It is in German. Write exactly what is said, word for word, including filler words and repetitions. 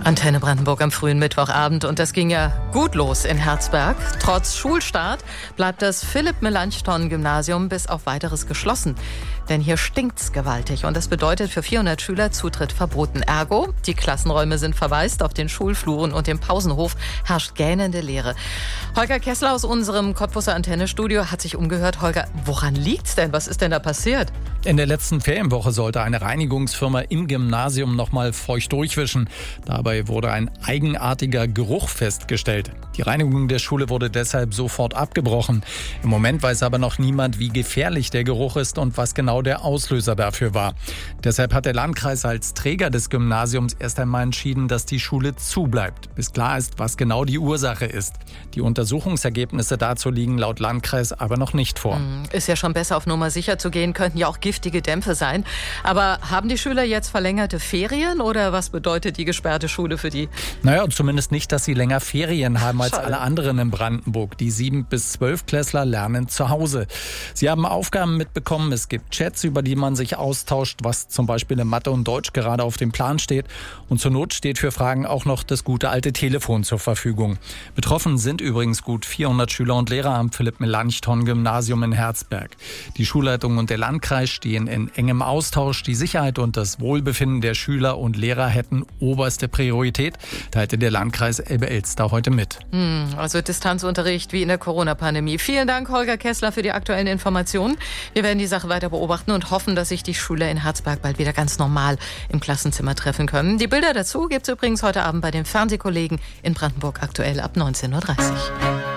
Antenne Brandenburg am frühen Mittwochabend. Und das ging ja gut los in Herzberg. Trotz Schulstart bleibt das Philipp-Melanchthon-Gymnasium bis auf Weiteres geschlossen. Denn hier stinkt's gewaltig. Und das bedeutet für vierhundert Schüler Zutritt verboten. Ergo, die Klassenräume sind verwaist. Auf den Schulfluren und dem Pausenhof herrscht gähnende Leere. Holger Kessler aus unserem Cottbuser Antennestudio hat sich umgehört. Holger, woran liegt's denn? Was ist denn da passiert? In der letzten Ferienwoche sollte eine Reinigungsfirma im Gymnasium noch mal feucht durchwischen. Dabei wurde ein eigenartiger Geruch festgestellt. Die Reinigung der Schule wurde deshalb sofort abgebrochen. Im Moment weiß aber noch niemand, wie gefährlich der Geruch ist und was genau der Auslöser dafür war. Deshalb hat der Landkreis als Träger des Gymnasiums erst einmal entschieden, dass die Schule zubleibt, bis klar ist, was genau die Ursache ist. Die Untersuchungsergebnisse dazu liegen laut Landkreis aber noch nicht vor. Ist ja schon besser, auf Nummer sicher zu gehen, könnten ja auch giftige Dämpfe sein. Aber haben die Schüler jetzt verlängerte Ferien oder was bedeutet die gesperrte Schule für die? Naja, zumindest nicht, dass sie länger Ferien haben als Schade. alle anderen in Brandenburg. Die sieben- bis zwölftklässler lernen zu Hause. Sie haben Aufgaben mitbekommen, es gibt Chats, über die man sich austauscht, was zum Beispiel in Mathe und Deutsch gerade auf dem Plan steht. Und zur Not steht für Fragen auch noch das gute alte Telefon zur Verfügung. Betroffen sind übrigens gut vierhundert Schüler und Lehrer am Philipp-Melanchthon-Gymnasium in Herzberg. Die Schulleitung und der Landkreis stehen in engem Austausch. Die Sicherheit und das Wohlbefinden der Schüler und Lehrer hätten oberste Priorität, teilte der Landkreis Elbe-Elster heute mit. Hm, also Distanzunterricht wie in der Corona-Pandemie. Vielen Dank, Holger Kessler, für die aktuellen Informationen. Wir werden die Sache weiter beobachten und hoffen, dass sich die Schüler in Herzberg bald wieder ganz normal im Klassenzimmer treffen können. Die Bilder dazu gibt es übrigens heute Abend bei den Fernsehkollegen in Brandenburg aktuell ab neunzehn Uhr dreißig.